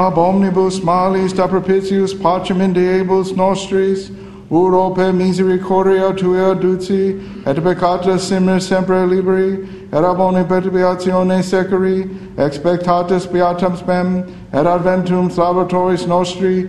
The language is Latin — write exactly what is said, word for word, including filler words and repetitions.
ab omnibus malis da propitius pacem in diebus nostris, uro per misericordia tua duci, et peccata simmer sempre liberi, et ab omni perturbatione securi, expectatis beatam spem, et adventum salvatoris nostri,